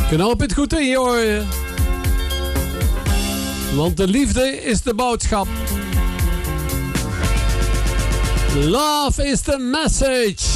Knop het goed in je oren. Want de liefde is de boodschap. Love is the message.